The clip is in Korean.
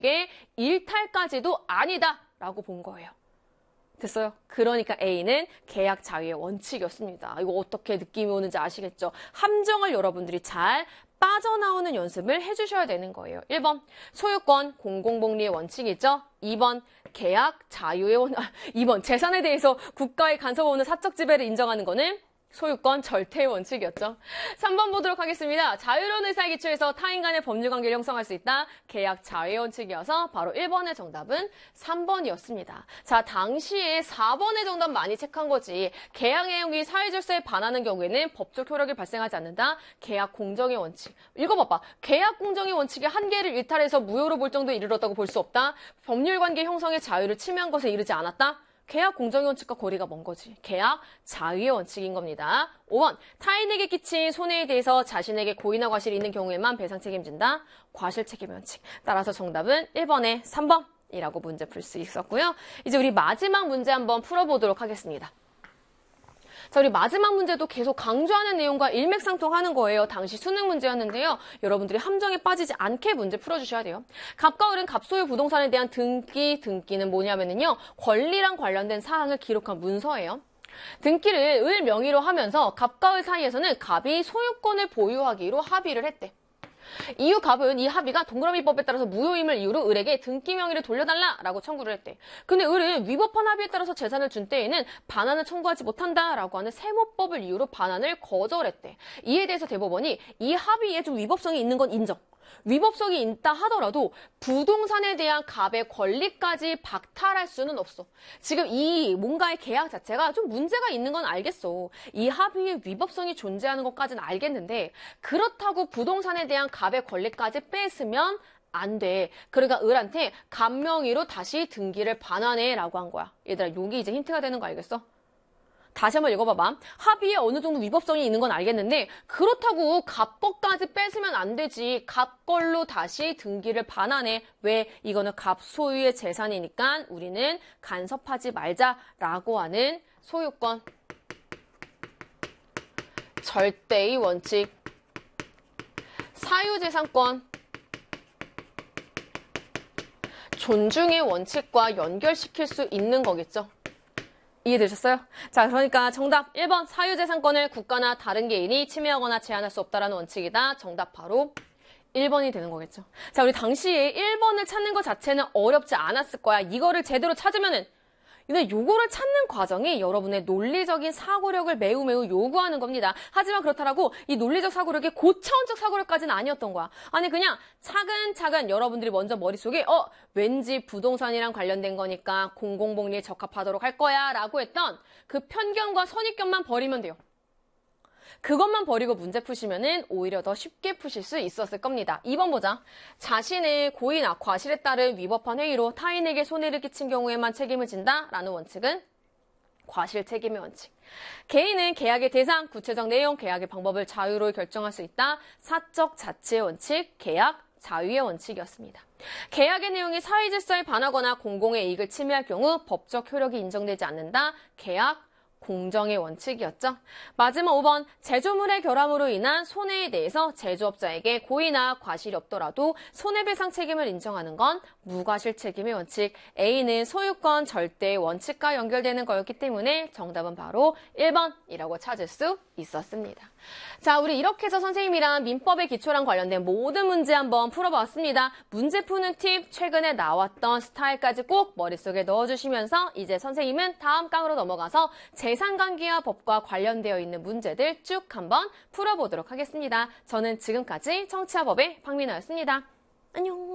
일탈까지도 아니다라고 본 거예요. 됐어요? 그러니까 A는 계약 자유의 원칙이었습니다. 이거 어떻게 느낌이 오는지 아시겠죠? 함정을 여러분들이 잘 빠져나오는 연습을 해주셔야 되는 거예요. 1번, 소유권 공공복리의 원칙이죠. 2번, 계약 자유의 2번, 재산에 대해서 국가의 간섭 없는 사적 지배를 인정하는 거는 소유권 절대의 원칙이었죠. 3번 보도록 하겠습니다. 자유로운 의사에 기초해서 타인 간의 법률관계를 형성할 수 있다. 계약 자유의 원칙이어서 바로 1번의 정답은 3번이었습니다. 자, 당시에 4번의 정답 많이 체크한 거지. 계약 내용이 사회질서에 반하는 경우에는 법적 효력이 발생하지 않는다. 계약 공정의 원칙. 읽어봐봐. 계약 공정의 원칙의 한계를 일탈해서 무효로 볼 정도에 이르렀다고 볼 수 없다. 법률관계 형성의 자유를 침해한 것에 이르지 않았다. 계약 공정의 원칙과 거리가 먼 거지. 계약 자유의 원칙인 겁니다. 5번, 타인에게 끼친 손해에 대해서 자신에게 고의나 과실이 있는 경우에만 배상 책임진다. 과실 책임의 원칙. 따라서 정답은 1번에 3번이라고 문제 풀 수 있었고요. 이제 우리 마지막 문제 한번 풀어보도록 하겠습니다. 자, 우리 마지막 문제도 계속 강조하는 내용과 일맥상통하는 거예요. 당시 수능 문제였는데요. 여러분들이 함정에 빠지지 않게 문제 풀어주셔야 돼요. 갑과 을은 갑소유 부동산에 대한 등기는 뭐냐면요. 권리랑 관련된 사항을 기록한 문서예요. 등기를 을 명의로 하면서 갑과 을 사이에서는 갑이 소유권을 보유하기로 합의를 했대. 이후 갑은 이 합의가 동그라미법에 따라서 무효임을 이유로 을에게 등기 명의를 돌려달라라고 청구를 했대. 근데 을은 위법한 합의에 따라서 재산을 준 때에는 반환을 청구하지 못한다라고 하는 세무법을 이유로 반환을 거절했대. 이에 대해서 대법원이 이 합의에 좀 위법성이 있는 건 인정. 위법성이 있다 하더라도 부동산에 대한 갑의 권리까지 박탈할 수는 없어. 지금 이 뭔가의 계약 자체가 좀 문제가 있는 건 알겠어. 이 합의에 위법성이 존재하는 것까지는 알겠는데 그렇다고 부동산에 대한 갑의 권리까지 뺏으면 안 돼. 그러니까 을한테 갑 명의로 다시 등기를 반환해라고 한 거야. 얘들아, 여기 이제 힌트가 되는 거 알겠어? 다시 한번 읽어봐봐. 합의에 어느 정도 위법성이 있는 건 알겠는데 그렇다고 갑 것까지 뺏으면 안 되지. 갑 걸로 다시 등기를 반환해. 왜? 이거는 갑 소유의 재산이니까 우리는 간섭하지 말자라고 하는 소유권 절대의 원칙 사유재산권 존중의 원칙과 연결시킬 수 있는 거겠죠. 이해되셨어요? 자, 그러니까 정답 1번 사유재산권을 국가나 다른 개인이 침해하거나 제한할 수 없다라는 원칙이다. 정답 바로 1번이 되는 거겠죠. 자, 우리 당시에 1번을 찾는 것 자체는 어렵지 않았을 거야. 이거를 제대로 찾으면은 근데 요거를 찾는 과정이 여러분의 논리적인 사고력을 매우 요구하는 겁니다. 하지만 그렇다라고 이 논리적 사고력이 고차원적 사고력까지는 아니었던 거야. 아니 그냥 차근차근 여러분들이 먼저 머릿속에 왠지 부동산이랑 관련된 거니까 공공복리에 적합하도록 할 거야 라고 했던 그 편견과 선입견만 버리면 돼요. 그것만 버리고 문제 푸시면은 오히려 더 쉽게 푸실 수 있었을 겁니다. 2번 보자. 자신의 고의나 과실에 따른 위법한 행위로 타인에게 손해를 끼친 경우에만 책임을 진다라는 원칙은 과실 책임의 원칙. 개인은 계약의 대상, 구체적 내용, 계약의 방법을 자유로 결정할 수 있다. 사적 자치의 원칙, 계약 자유의 원칙이었습니다. 계약의 내용이 사회질서에 반하거나 공공의 이익을 침해할 경우 법적 효력이 인정되지 않는다. 계약 공정의 원칙이었죠. 마지막 5번, 제조물의 결함으로 인한 손해에 대해서 제조업자에게 고의나 과실이 없더라도 손해배상 책임을 인정하는 건 무과실 책임의 원칙. A는 소유권 절대의 원칙과 연결되는 거였기 때문에 정답은 바로 1번이라고 찾을 수 있었습니다. 자, 우리 이렇게 해서 선생님이랑 민법의 기초랑 관련된 모든 문제 한번 풀어봤습니다. 문제 푸는 팁, 최근에 나왔던 스타일까지 꼭 머릿속에 넣어주시면서 이제 선생님은 다음 강으로 넘어가서 재산관계와 법과 관련되어 있는 문제들 쭉 한번 풀어보도록 하겠습니다. 저는 지금까지 청취자법의 박민호였습니다. 안녕.